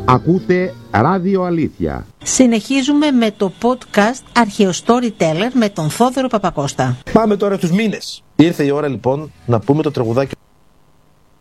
Ακούτε Ράδιο Αλήθεια. Συνεχίζουμε με το podcast Αρχαίο Storyteller με τον Θόδωρο Παπακώστα. Πάμε τώρα στους μήνες. Ήρθε η ώρα λοιπόν να πούμε το τραγουδάκι.